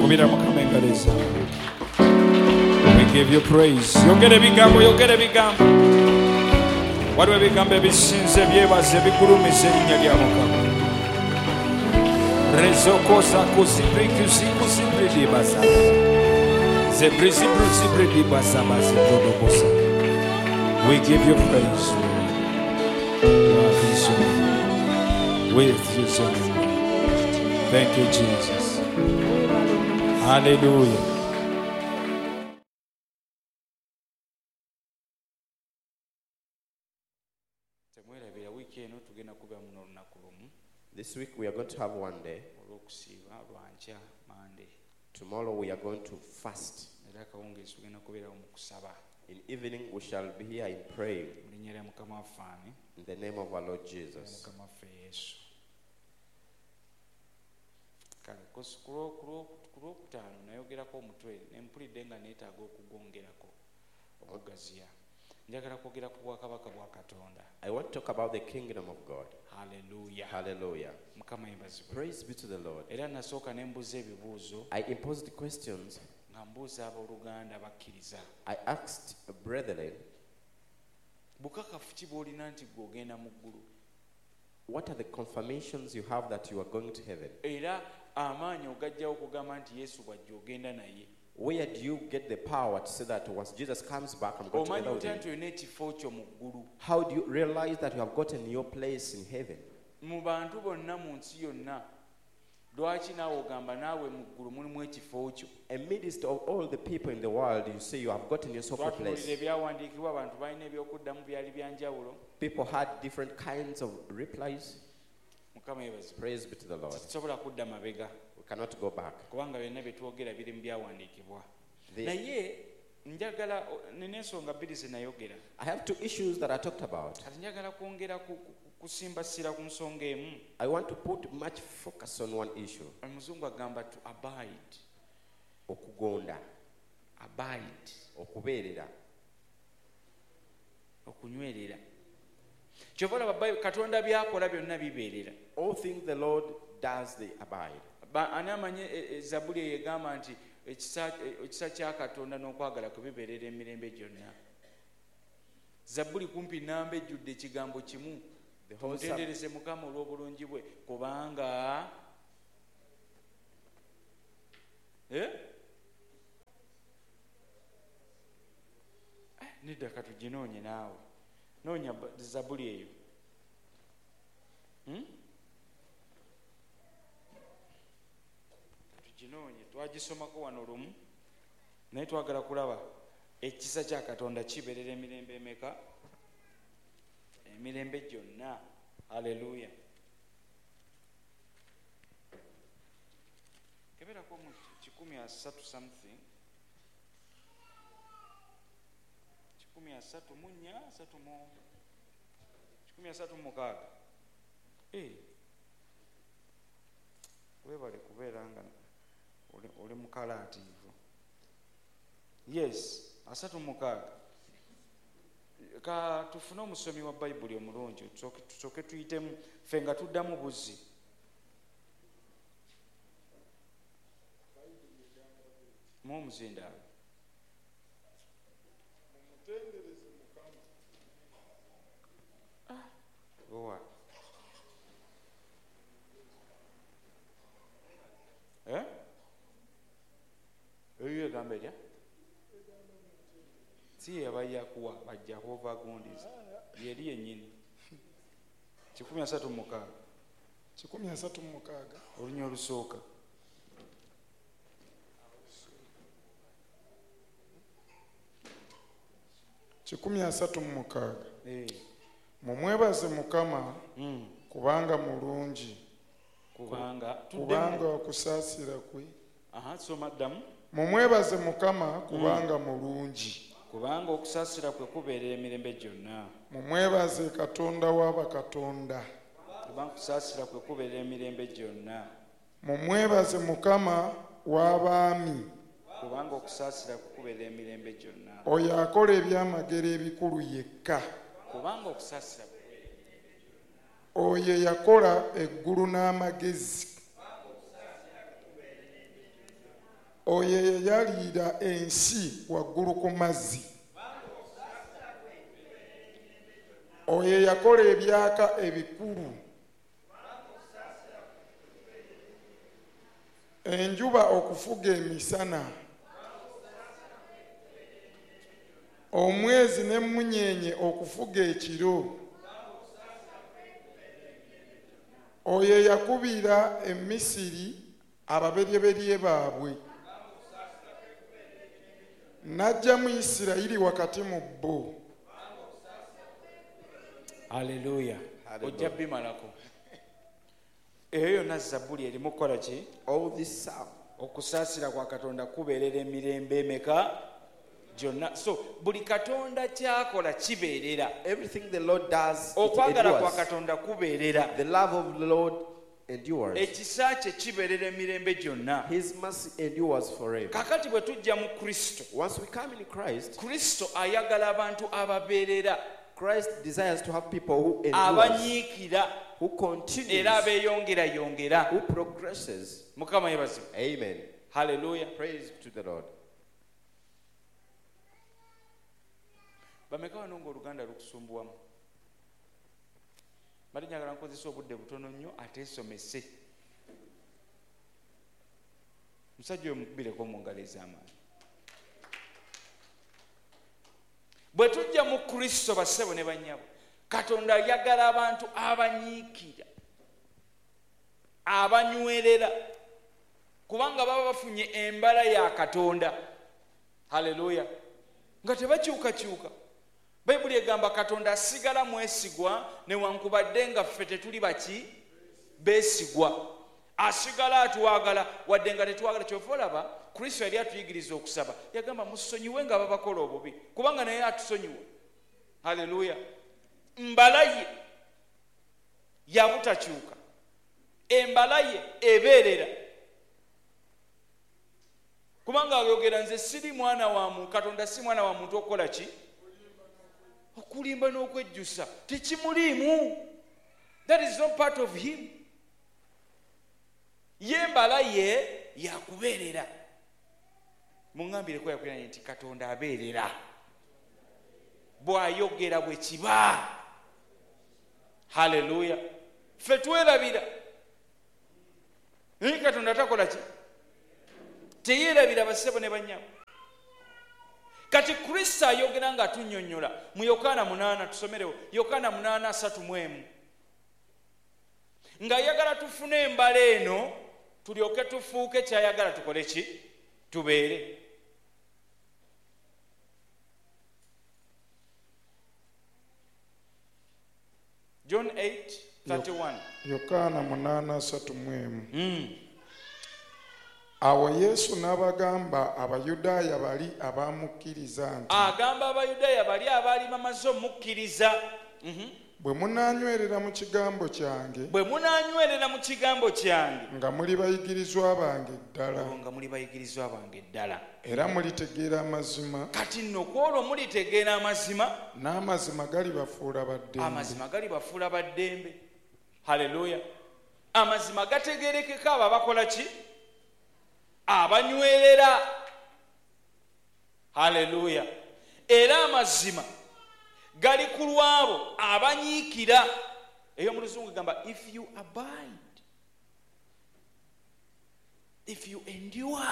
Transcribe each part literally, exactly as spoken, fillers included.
Kubira mukama engalo zaawe. We give you praise. Yogera ebigambo, yogera ebigambo. Waliwo ebigambo ebisinze byebaze bigulumiza erinnya lya Mukama. Rezokosa kuzibrikuzibrikuzibridibasa. Zebrizibrizibridibasabazibrodobosa. We give you praise. With you, thank you, Jesus. Hallelujah. This week we are going to have one day. Tomorrow we are going to fast. In evening we shall be here in praying. In the name of our Lord Jesus. I want to talk about the kingdom of God. Hallelujah. Hallelujah. Praise be to the Lord. I imposed questions. I asked brethren, what are the confirmations you have that you are going to heaven? Where do you get the power to say that once Jesus comes back, I'm going to together with him? How do you realize that you have gotten your place in heaven? Amidst of all the people in the world, you say you have gotten yourself a place. People had different kinds of replies. Praise be to the Lord. We cannot go back. The, I have two issues that I talked about. I want to put much focus on one issue. Okugonda. Abide. Okubeerera. Okunywerera. Kyovola babayi Katonda byakola byonna bibeerera. All things the Lord does, they abide. Ani amanye Zabuli egamba nti ekisa kya Katonda n'okwagala kwe bibeerera emirembe gyonna. Zabuli kumpi namba ejjudde ekigambo kimu. Mutendereze Mukama olw'obulungi bwe kubanga eh nedda katuginoonye naawe noonya Zabuli eyo. Hmm? Katuginoonye twagisomako wano lumu naye twagala kulaba ekisa kya Katonda kibeerera emirembe emeka? Emirembe gyonna. Hallelujah. Keberako mu kikumi asatu something. Kikumi asatu mu nnya asatu mu kikumi asatu mu mukaaga. Eh. Webale kubeera nga oli mukalaativu. Yes, asatu mu mukaaga. Ka tufune omusomi wa Bayibuli omulungi tusooke tuyitemu ffe nga tuddamu buzzi. Mu omuzindaalo. Owa. Eh? Eyo egamba erya? Si yabaye akuwa bajja kuva gondiza. Yeri yennyini. kikumi asatu mu mukaaga. kikumi asatu mu mukaaga. Olunya olusooka. kikumi asatu mu mukaaga. Eh. Mumwebaze Mukama Mm. kubanga mulungi. Kubanga kubanga okusaasira kwe. Aha, soma ddamu. Mumwebaze Mukama kubanga mulungi. Kubanga okusaasira kwe kubeerera emirembe gyonna. Mumwebaze Katonda w'abakatonda. Kubanga okusaasira kwe kubeerera emirembe gyonna. Mumwebaze Mukama w'abaami. Kubanga okusaasira kwe kubeerera emirembe gyonna. Oyo akola ebyamagero ebikulu yekka. Kubanga okusaasira kwe. Oyo yakola eggulu n'amagezi. oyo eyaliira ensi waggulu ku mazzi, oyo yakola ebyaka ebikulu, enjuba okufuga emisana, omwezi n'emmunyeenye okufuga ekiro, oyo yakubira emisiri ababeryeberye baabwe, n'ajja mu Isirayiri wakati mu bo. Haleluya. Ojja bimalako. Eyo yonna Zabbuli erimu kukola ki? All this psalm. Okusaasira kwa Katonda kubeerera emirembe emeka gyonna. So buli Katonda kyakola kibeerera. Everything the Lord does, it okwagala kwa endures. Katonda kubeerera. The love of the Lord endures. Ekisa kye kibeerera emirembe gyonna. His mercy endures forever. Kakati bwe tujja mu Kristo, Once we come in Christ, Kristo ayagala abantu ababeerera, Christ desires to have people who endure, abanyiikira who continues, era abeeyongerayongera. who progresses. Mukama yeebazibwe. Amen. Haleluya. Praise to the Lord. Bameka wano ng'Oluganda lukusumbuwamu? Bali njagala nkozesa obudde butono nnyo ateesomese. Musajja oyo mukubireko mu ngalo ez'amaanyi. Bwe tujja mu Kristo bassebo ne bannyabo, Katonda ayagala abantu abanyiikira, abanywerera, kubanga baba bafunye embala ya Katonda. Haleluya. Nga tebakyukakyuka. Bayibuli egamba Katonda asigala mwesigwa newankubadde nga ffe tetuli baki beesigwa. Asigala atwagala wadde nga tetwagala. Kyova olaba Kristo yali atuyigiriza okusaba, yagamba musonyiwe nga babakola obubi, kubanga naye atusonyiwa. Haleluya. Mbala ye yabutakyuka, embala ye ebeerera, kubanga ayogera nze siri mwana wa muntu, Katonda si mwana wa muntu okukola ki? Okulimba n'okwejjusa. Tekimuliimu. That is not part of him. Ye mbala ye yakubeerera. Muŋŋambireko yakwiranye nti Katonda abeerera. Bw'ayogera bwe kiba. Haleluya. Ffe twerabira. Naye Katonda takola ki? Teyeerabira bassebo ne bannyabo. Kati Kristo ayogera nga atunnyonnyola mu Yokaana munaana, tusomerewo Yokaana munaana asatu mu emu. Ng'ayagala tufune embala eno tulyoke tufuuke kyayagala tukole ki? Tubeere. John eight thirty-one. Yokaana munaana asatu mu emu. Mm. Awo Yesu n'abagamba Abayudaaya bali abaamukkiriza nti, agamba Abayudaaya bali abaali bamaze omukkiriza, bwe munaanywerera mu kigambo kyange, bwe munaanywerera mu kigambo kyange, nga muli bayigirizwa bange ddala, nga muli bayigirizwa bange ddala, era mulitegeera amazima, kati nno kwolwo mulitegeera amazima, n'amazima galibafuula baddembe. amazima galibafuula baddembe. Haleluya. Amazima gategeerekeka abo abakola ki? Abanywerera. Haleluya. Era amazima gali ku lwabo abanyiikira. Eyo mu Luzungu gamba if you abide, if you endure.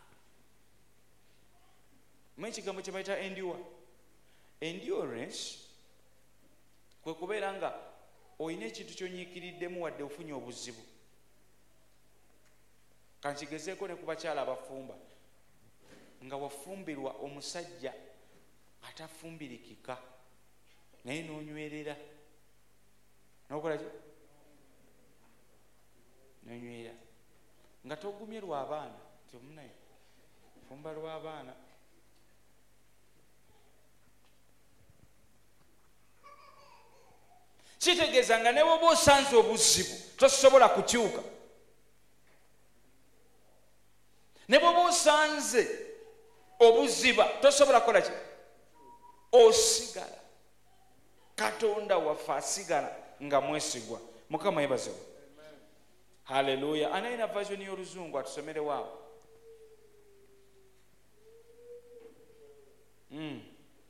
Mwe kigambo kye bayita endure. Endurance kwe kubeera nga olina ekintu ky'onyiikiriddemu wadde ofunye obuzibu. Kankigezeeko ne ku bakyala abafumba, nga wafumbirwa omusajja atafumbirikika naye n'onywerera, n'okola ki? N'onywera nga togumye lw'abaana, nti omunaye fumba lw'abaana. Kitegeeza nga ne bw'oba osanze obuzibu tosobola kukyuka. Ne bw'oba osanze obuziba tosobola kukola ki? Osigala. Katonda waffe asigala nga mwesigwa. Mukama yeebazibwe. Haleluya. Anayina version y'Oluzungu atusomere waawo. Mm.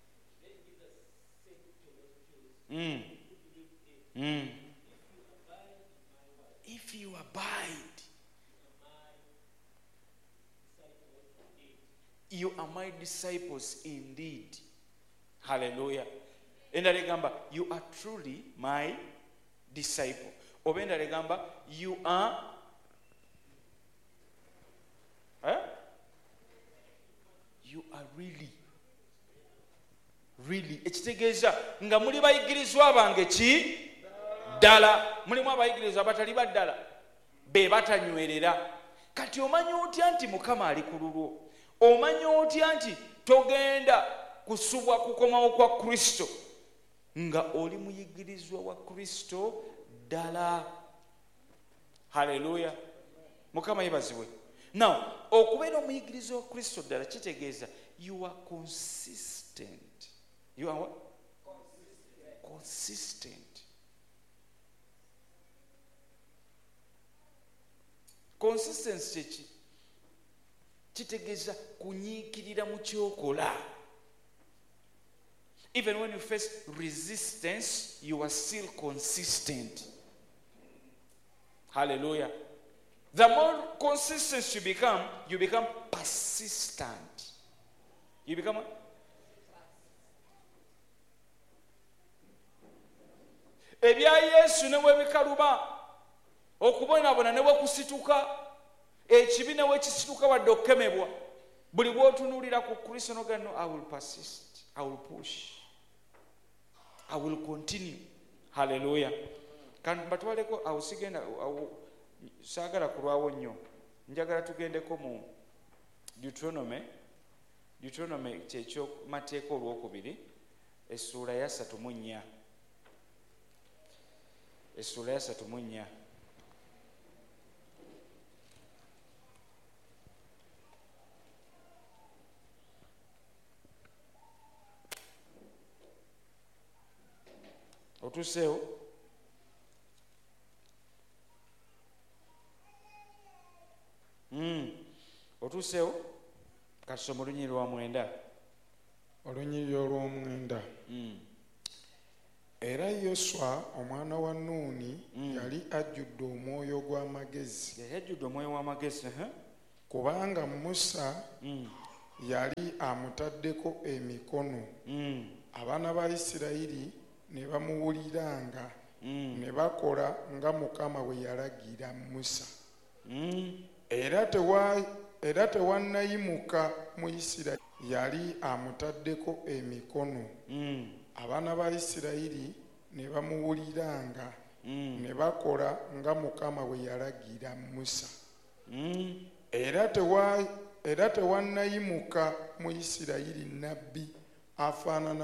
Mm. Mm. If you abide, you are my disciples indeed. Hallelujah. Endala egamba, you are truly my disciple. Oba endala egamba, you are eh? You are really really ekitegeeza nga muli bayigirizwa bange ki ddala, mulimu abayigirizwa abatali baddala be batanywerera. Kati omanya otya nti Mukama ali ku lulwo? Omanya otya nti togenda kusubwa kukomawo kwa Kristo nga oli muyigirizwa wa Kristo ddala? Haleluya. Mukama yebazibwe. Now, okubeera omuyigirizwa wa Kristo ddala kitegeeza you are consistent. You are what? Consistent. Consistent. Consistency ki? Kitegeeza kunyiikirira mu kyokola. Even when you face resistance, you are still consistent. Hallelujah. The more consistent you become, you become persistent. You become what? Ebya Yesu ne bwebikaluba, okubonaabona ne bwekusituka, ekibi ne bwekisituka wadde okukemebwa, buli bw'otunuulira ku Kristo n'ogamba, no, I will persist, I will push, I will continue. Hallelujah. Kandi batwaleko awo sigenda awo saagala kulwawo nnyo, njagala tugendeko mu Deuteronomy. Deuteronomy kyekyo mateeka olwokubiri, essuula ya ssatu mu nnya. Essuula ya ssatu mu nnya. Otuseewo? Mm. Otuseewo? Kasoma olunyiri lwa mwenda. Olunyiri olw'omwenda. Mm. Era Yoswa omwana wa Nuuni mm. yali ajjudde omwoyo gw'amagezi. Yali ajjudde omwoyo w'amagezi. Uh-huh. Kubanga Musa mm. yali amutaddeko emikono. Mm. Abaana ba Isirayiri ne bamuwuliranga mm. ne bakola nga Mukama bwe yalagira Musa. Mm. Era tewa era tewannayimuka mu Isirayiri yali amutaddeko emikono. Mm. Abaana ba Isirayiri ne bamuwuliranga mm. ne bakola nga Mukama bwe yalagira Musa. Mm. Era tewa era tewannayimuka mu Isirayiri nnabbi afaanana